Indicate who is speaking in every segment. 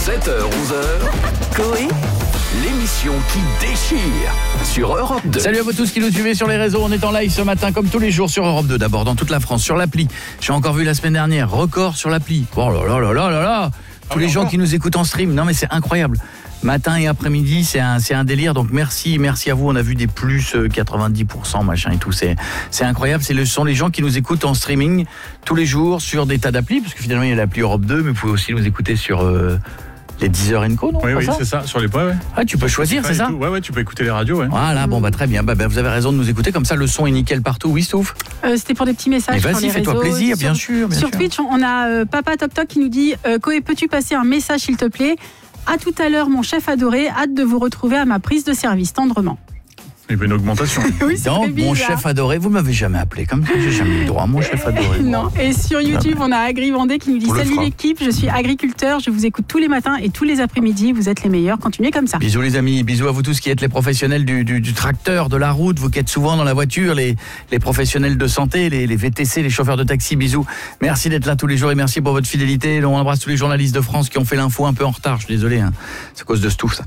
Speaker 1: 7h-11h, Coé, l'émission qui déchire sur Europe 2.
Speaker 2: Salut à vous tous qui nous suivez sur les réseaux. On est en live ce matin comme tous les jours sur Europe 2. D'abord dans toute la France, sur l'appli. J'ai encore vu la semaine dernière, record sur l'appli. Oh là là là là là là. Tous les gens qui nous écoutent en stream. Non mais c'est incroyable. Matin et après-midi, c'est un délire. Donc merci à vous. On a vu des plus 90% machin et tout. C'est incroyable. Ce sont les gens qui nous écoutent en streaming tous les jours sur des tas d'applis, parce que finalement il y a l'appli Europe 2, mais vous pouvez aussi nous écouter sur les Deezer & Co, non?
Speaker 3: Oui, c'est ça, sur les points, ouais.
Speaker 2: Ah, tu peux choisir, c'est ça?
Speaker 3: Ouais, tu peux écouter les radios, ouais.
Speaker 2: Voilà, bon, très bien. Vous avez raison de nous écouter, comme ça, le son est nickel partout. Oui, Stouff?
Speaker 4: C'était pour des petits messages.
Speaker 2: Mais vas-y, fais-toi plaisir, bien sûr.
Speaker 4: Sur Twitch, on a Papa Toc Toc qui nous dit Coé, peux-tu passer un message, s'il te plaît? À tout à l'heure, mon chef adoré, hâte de vous retrouver à ma prise de service, tendrement.
Speaker 3: Il y a une augmentation.
Speaker 4: Oui, c'est
Speaker 2: donc, mon chef adoré, vous m'avez jamais appelé comme ça, j'ai jamais eu le droit, mon chef adoré.
Speaker 4: Non, et sur YouTube, on a Agri Vendée qui nous dit salut l'équipe, je suis agriculteur, je vous écoute tous les matins et tous les après-midi, vous êtes les meilleurs, continuez comme ça.
Speaker 2: Bisous les amis, bisous à vous tous qui êtes les professionnels du tracteur, de la route, vous qui êtes souvent dans la voiture, les professionnels de santé, les VTC, les chauffeurs de taxi, bisous. Merci d'être là tous les jours et merci pour votre fidélité. On embrasse tous les journalistes de France qui ont fait l'info un peu en retard, je suis désolé, hein. C'est à cause de Stouff ça.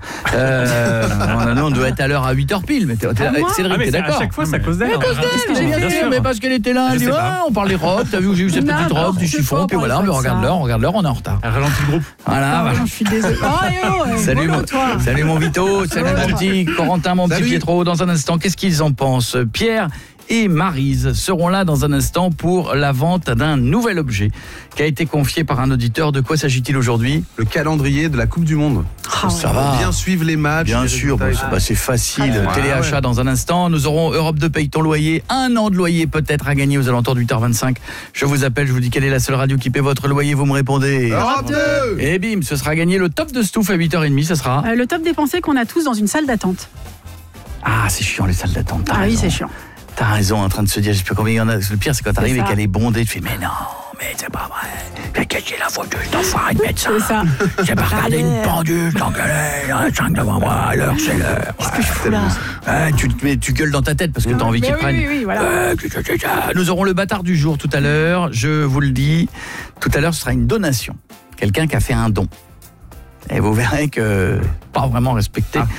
Speaker 2: On doit être à l'heure à 8h pile, mais Cédric, d'accord.
Speaker 3: À chaque fois, c'est à cause d'elle.
Speaker 2: À cause d'elle, bien sûr, mais parce qu'elle était là, elle dit on parle des robes, t'as vu où j'ai eu cette petite robe, du chiffon, puis voilà, mais regarde-l'heure, on est en retard.
Speaker 3: Elle ralentit le groupe.
Speaker 2: Voilà.
Speaker 4: Je suis désolée.
Speaker 2: Salut mon Vito, salut mon petit Corentin, mon petit Pietro. Dans un instant, qu'est-ce qu'ils en pensent? Pierre et Maryse seront là dans un instant pour la vente d'un nouvel objet qui a été confié par un auditeur. De quoi s'agit-il aujourd'hui?
Speaker 5: Le calendrier de la Coupe du Monde.
Speaker 2: Ça va.
Speaker 5: Bien suivre les matchs.
Speaker 2: Bien sûr, c'est facile. Téléachat dans un instant. Nous aurons Europe 2 paye ton loyer. 1 an de loyer peut-être à gagner aux alentours de 8h25. Je vous appelle, je vous dis quelle est la seule radio qui paie votre loyer. Vous me répondez
Speaker 5: Europe 2.
Speaker 2: Et bim, ce sera gagné le top de Stouff à 8h30. Ce sera
Speaker 4: le top dépensé qu'on a tous dans une salle d'attente.
Speaker 2: Ah, c'est chiant les salles d'attente.
Speaker 4: Oui, c'est chiant.
Speaker 2: T'as raison, en train de se dire, je sais pas combien il y en a. Le pire, c'est quand t'arrives et qu'elle est bondée, tu fais, mais non, mais c'est pas vrai. J'ai caché la photo, je t'enfoiré de médecin.
Speaker 4: C'est ça.
Speaker 2: J'ai pas regardé une pendule, tant qu'elle est, dans les 5 devant moi, l'heure, c'est l'heure.
Speaker 4: Qu'est-ce que je fous là?
Speaker 2: Tu gueules dans ta tête parce que t'as envie qu'ils prennent.
Speaker 4: Oui, voilà.
Speaker 2: Nous aurons le bâtard du jour tout à l'heure. Je vous le dis, tout à l'heure, ce sera une donation. Quelqu'un qui a fait un don. Et vous verrez que pas vraiment respecté.